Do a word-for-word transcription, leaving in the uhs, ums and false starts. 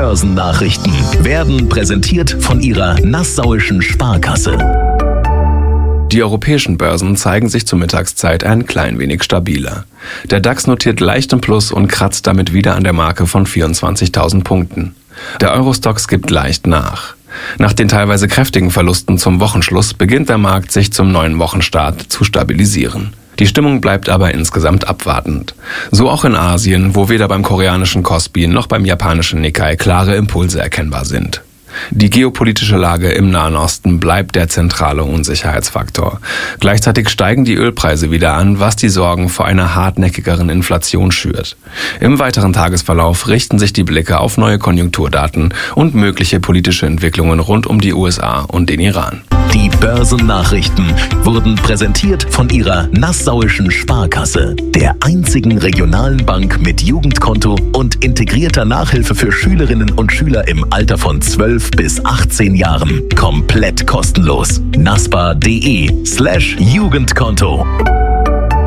Börsennachrichten werden präsentiert von Ihrer Nassauischen Sparkasse. Die europäischen Börsen zeigen sich zur Mittagszeit ein klein wenig stabiler. Der DAX notiert leicht im Plus und kratzt damit wieder an der Marke von vierundzwanzigtausend Punkten. Der Euro-Stoxx gibt leicht nach. Nach den teilweise kräftigen Verlusten zum Wochenschluss beginnt der Markt sich zum neuen Wochenstart zu stabilisieren. Die Stimmung bleibt aber insgesamt abwartend. So auch in Asien, wo weder beim koreanischen Kospi noch beim japanischen Nikkei klare Impulse erkennbar sind. Die geopolitische Lage im Nahen Osten bleibt der zentrale Unsicherheitsfaktor. Gleichzeitig steigen die Ölpreise wieder an, was die Sorgen vor einer hartnäckigeren Inflation schürt. Im weiteren Tagesverlauf richten sich die Blicke auf neue Konjunkturdaten und mögliche politische Entwicklungen rund um die U S A und den Iran. Die Börsennachrichten wurden präsentiert von Ihrer Nassauischen Sparkasse, der einzigen regionalen Bank mit Jugendkonto und integrierter Nachhilfe für Schülerinnen und Schüler im Alter von zwölf bis achtzehn Jahren. Komplett kostenlos. naspa.de slash Jugendkonto.